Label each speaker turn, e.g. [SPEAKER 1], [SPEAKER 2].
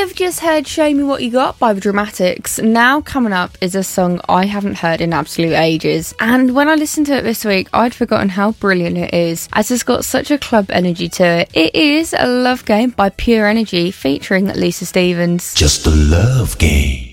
[SPEAKER 1] have just heard Show Me What You Got by the Dramatics. Now coming up is a song I haven't heard in absolute ages, and when I listened to it this week I'd forgotten how brilliant it is, as it's got such a club energy to it. It is A Love Game by Pure Energy featuring Lisa Stevens.
[SPEAKER 2] Just a love game.